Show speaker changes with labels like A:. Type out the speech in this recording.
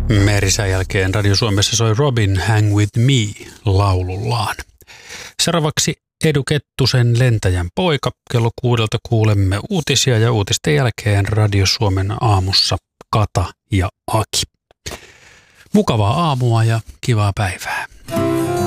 A: Merisän jälkeen Radio Suomessa soi Robin Hang With Me laulullaan. Seuraavaksi Edu Kettusen Lentäjän poika. Kello 6 kuulemme uutisia ja uutisten jälkeen Radio Suomen aamussa Kata ja Aki. Mukavaa aamua ja kivaa päivää.